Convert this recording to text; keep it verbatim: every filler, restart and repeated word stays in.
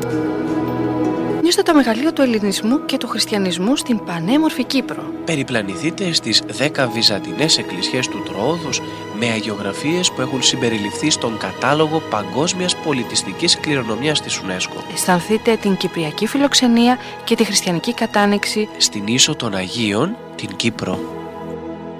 Νιώστε το μεγαλείο του ελληνισμού και του χριστιανισμού στην πανέμορφη Κύπρο. Περιπλανηθείτε στις δέκα βυζαντινές εκκλησίες του Τροόδους με αγιογραφίες που έχουν συμπεριληφθεί στον κατάλογο παγκόσμιας πολιτιστικής κληρονομιάς της UNESCO. Αισθανθείτε την κυπριακή φιλοξενία και τη χριστιανική κατάνοιξη στην Ίσο των Αγίων, την Κύπρο.